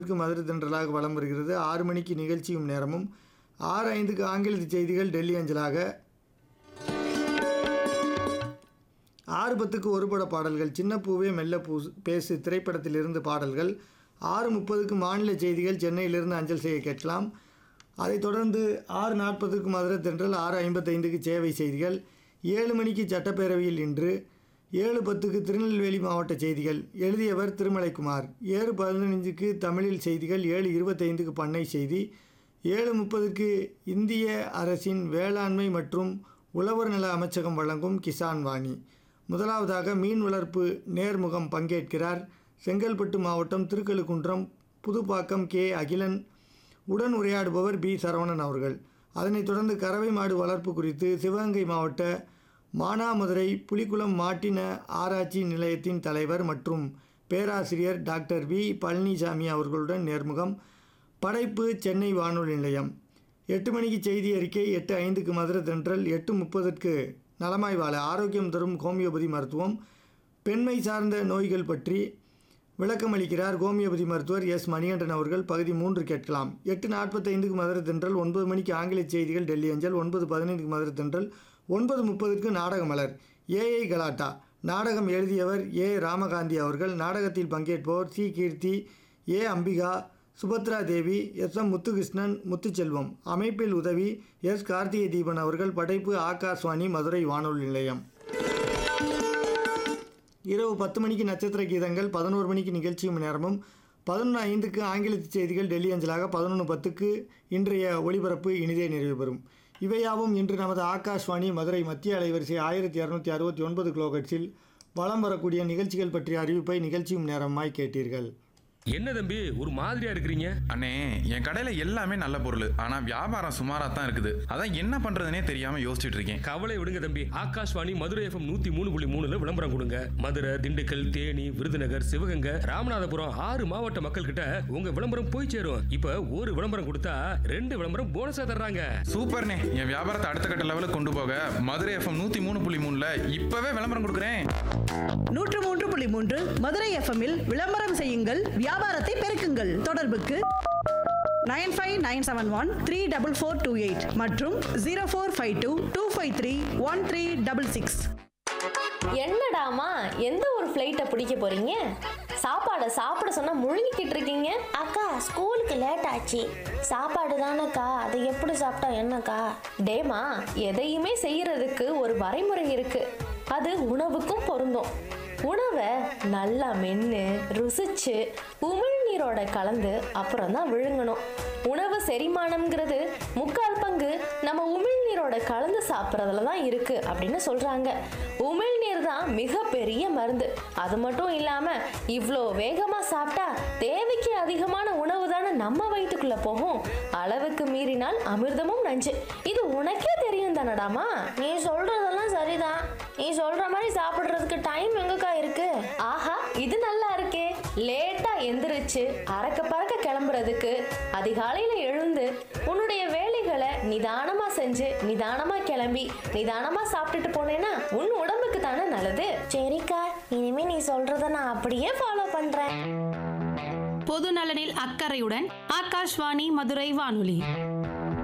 மதுரை தென்றலாக வலம் வருகிறது. 6 மணிக்கு நிகழ்ச்சியும் நேரமும், 6:05க்கு ஆங்கிலத்து செய்திகள் டெல்லி அஞ்சலாக, 6:10க்கு ஒருபட பாடல்கள் சின்ன பூவே மெல்ல பேசு திரைப்படத்திலிருந்து பாடல்கள், 6:30க்கு மாநில செய்திகள் சென்னையிலிருந்து அஞ்சல் செய்ய கேட்கலாம். அதைத் தொடர்ந்து 6:40க்கு மதுரை தென்றல், 6:55க்கு சேவை செய்திகள், 7 மணிக்கு சட்டப்பேரவையில் இன்று, 7:10க்கு திருநெல்வேலி மாவட்ட செய்திகள் எழுதியவர் திருமலைக்குமார், 7:15க்கு தமிழில் செய்திகள், 7:25க்கு பண்ணை செய்தி, 7:30க்கு இந்திய அரசின் வேளாண்மை மற்றும் உழவர் நல அமைச்சகம் வழங்கும் கிசான் வாணி. முதலாவதாக மீன் வளர்ப்பு நேர்முகம் பங்கேற்கிறார் செங்கல்பட்டு மாவட்டம் திருக்கழுக்குன்றம் புதுப்பாக்கம் கே அகிலன். உடன் உரையாடுபவர் பி சரவணன் அவர்கள். அதனைத் தொடர்ந்து கறவை மாடு வளர்ப்பு குறித்து சிவகங்கை மாவட்ட மானாமதுரை புலிக்குளம் மாட்டின ஆராய்ச்சி நிலையத்தின் தலைவர் மற்றும் பேராசிரியர் டாக்டர் வி பழனிசாமி அவர்களுடன் நேர்முகம். படைப்பு சென்னை வானொலி நிலையம். 8 மணிக்கு செய்தி அறிக்கை, 8:05க்கு மதுரை தென்றல், 8:30க்கு நலமாய் வாழ ஆரோக்கியம் தரும் ஹோமியோபதி மருத்துவம், பெண்மை சார்ந்த நோய்கள் பற்றி விளக்கமளிக்கிறார் ஹோமியோபதி மருத்துவர் எஸ் மணிகண்டன் அவர்கள். பகுதி 3 கேட்கலாம். 8:45க்கு மதுரை தென்றல், 9 மணிக்கு ஆங்கில செய்திகள் டெல்லி அஞ்சல், 9:15க்கு மதுரை தென்றல், 9:30க்கு நாடக மலர் ஏஐ கலாட்டா. நாடகம் எழுதியவர் ஏ ராமகாந்தி அவர்கள். நாடகத்தில் பங்கேற்பவர் சி கீர்த்தி, ஏ அம்பிகா, சுபத்ரா தேவி, எஸ் எம் முத்துகிருஷ்ணன், முத்துச்செல்வம். அமைப்பில் உதவி எஸ் கார்த்திகை தீபன் அவர்கள். படைப்பு ஆகாஷ்வாணி மதுரை வானொலி நிலையம். இரவு 10 மணிக்கு நட்சத்திர கீதங்கள், 11 மணிக்கு நிகழ்ச்சியும் நேரமும், 11:05க்கு ஆங்கிலத்து செய்திகள் டெல்லி அஞ்சலாக, 11:10க்கு இன்றைய ஒளிபரப்பு இனிதே நிறைவு பெறும். இவையாவும் இன்று நமது ஆகாஷ்வாணி மதுரை மத்திய அலைவரிசை 1269 கிலோஹெர்ட்ஸில் வலம் வரக்கூடிய நிகழ்ச்சிகள் பற்றிய அறிவிப்பை நிகழ்ச்சியும் நேரமாய் கேட்டீர்கள். என்ன தம்பி ஒரு மாதிரியா இருக்கிறீங்க? அண்ணே, என் கடையில எல்லாமே நல்ல பொருள், ஆனா வியாபாரம் சுமாரா தான் இருக்குது. அதான் என்ன பண்றதுனே தெரியாம யோசிச்சுட்டு இருக்கேன். கவலை விடுங்க தம்பி, ஆகாஷ்வாணி மதுரை எஃப்எம் 103.3 விளம்பரம் கொடுங்க. மதுரை, திண்டுக்கல், தேனி, விருதுநகர், சிவகங்கை, ராமநாதபுரம் 6 மாவட்ட மக்கள் கிட்ட உங்க விளம்பரம் போய் சேரும். இப்ப ஒரு விளம்பரம் கொடுத்தா 2 விளம்பரம் போனஸா தர்றாங்க. சூப்பர்ண்ணே, என் வியாபாரத்தை அடுத்த கட்ட லெவலுக்கு கொண்டு போக மதுரை எஃப்எம் 103.3 இப்பவே விளம்பரம் கொடுக்குறேன். 103.3 மதுரை எஃப்எம்மில் விளம்பரம் செய்யுங்கள், வியாபாரத்தை பெருக்குங்கள். தொடர்புக்கு 9597134428 மற்றும் 0452253136. என்னடாமா எந்த ஒரு ஃப்ளைட்டை பிடிக்க போறீங்க? சாப்பாடை சாப்பிட சொன்னா முழுங்கிக்கிட்டு இருக்கீங்க. அக்கா ஸ்கூலுக்கு லேட் ஆச்சு. சாப்பாடு தானேக்கா, அதை எப்படி சாப்பிட்டா என்னக்கா? டேமா, எதையுமே செய்யறதுக்கு ஒரு வரைமுறை இருக்கு. அது உணவுக்கும் பொருந்தும். உணவை நல்லா மென்று ருசிச்சு உமிழ்நீரோட கலந்து அப்புறம் தான் விழுங்கணும். உணவு செரிமானம்ங்கிறது 3/4 பங்கு நம்ம உமிழ்நீரோட கலந்து சாப்பிட்றதுல தான் இருக்கு அப்படின்னு சொல்றாங்க. உமிழ்நீர் தான் மிகப்பெரிய மருந்து. அது மட்டும் இல்லாம இவ்வளோ வேகமா சாப்பிட்டா தேவைக்கு அதிகமான உணவு தானே நம்ம வயிற்றுக்குள்ள போகும். அளவுக்கு மீறினால் அமிர்தமும் நஞ்சு. இது உனக்கே தெரியும் தானடாமா? நீ சொல்றதெல்லாம் சரிதான். நீ சொல்ற மாதிரி சாப்பிடுறதுக்கு டைம் எங்கக்கா இருக்கு? ஆஹா, இது நல்லா இருக்கே. லேட்டா எந்திரிச்சு அறக்க பறக்க கிளம்புறதுக்கு அதிகாலையில எழுந்து உன்னுடைய வேலைகளை நிதானமா செஞ்சு நிதானமா கிளம்பி நிதானமா சாப்பிட்டுட்டு போனேன்னா உன் உடம்புக்கு தானே நல்லது. சரிக்கா, இனிமே நீ சொல்றத நான் அப்படியே ஃபாலோ பண்றேன். பொது நலனில் அக்கறையுடன் ஆகாஷ்வாணி மதுரை வானொலி.